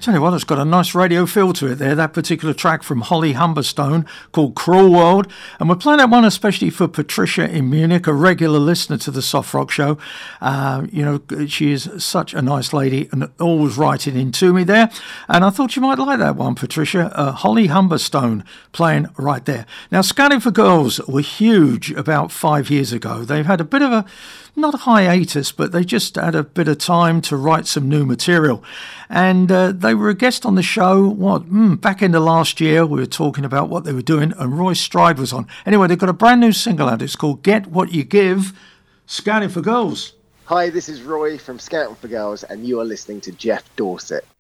Tell you what, it's got a nice radio feel to it there, that particular track from Holly Humberstone called Cruel World. And we're playing that one especially for Patricia in Munich, a regular listener to the Soft Rock Show. She is such a nice lady and always writing in to me there. And I thought you might like that one, Patricia. Holly Humberstone playing right there. Now, Scanning for Girls were huge about 5 years ago. They've had a bit of a, not a hiatus, but they just had a bit of time to write some new material. And they were a guest on the show, back in the last year. We were talking about what they were doing, and Roy Stride was on. Anyway, they've got a brand new single out. It's called Get What You Give, Scouting for Girls. Hi, this is Roy from Scouting for Girls, and you are listening to Jeff Dorset.